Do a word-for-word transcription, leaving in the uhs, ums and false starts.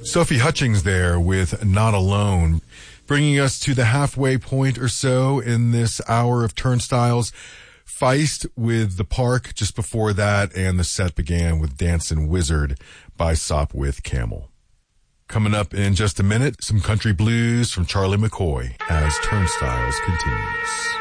Sophie Hutchings there with Not Alone, bringing us to the halfway point or so in this hour of Turnstiles. Feist with The Park just before that, and the set began with Dancin' Wizard by Sopwith Camel. Coming up in just a minute, some country blues from Charlie McCoy as Turnstiles continues.